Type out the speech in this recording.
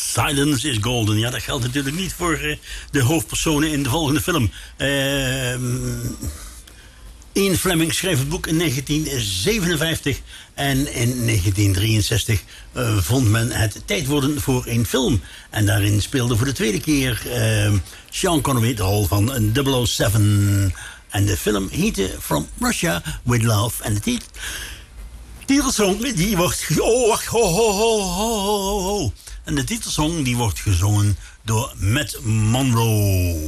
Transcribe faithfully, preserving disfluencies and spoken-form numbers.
Silence is golden. Ja, dat geldt natuurlijk niet voor uh, de hoofdpersonen in de volgende film. Uh, Ian Fleming schreef het boek in negentien zevenenvijftig. En in negentien drieënzestig uh, vond men het tijd worden voor een film. En daarin speelde voor de tweede keer uh, Sean Connery de rol van double oh seven. En de film heette From Russia With Love. En de titel... titelsong die wordt... Oh, wacht. Ho, ho, ho, ho, ho, ho. En de titelsong die wordt gezongen door Matt Monro.